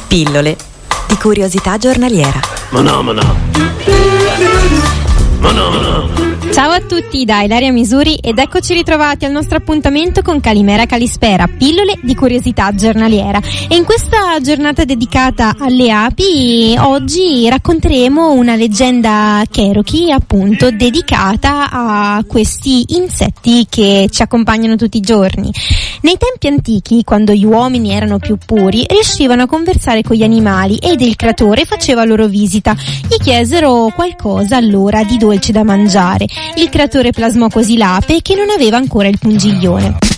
Pillole di curiosità giornaliera. Ciao a tutti da Ilaria Misuri ed eccoci ritrovati al nostro appuntamento con Calimera Calispera, pillole di curiosità giornaliera. E in questa giornata dedicata alle api oggi racconteremo una leggenda Cherokee, appunto, dedicata a questi insetti che ci accompagnano tutti i giorni. Nei tempi antichi, quando gli uomini erano più puri, riuscivano a conversare con gli animali ed il creatore faceva loro visita. Gli chiesero qualcosa allora di dolce da mangiare. Il creatore plasmò così l'ape che non aveva ancora il pungiglione.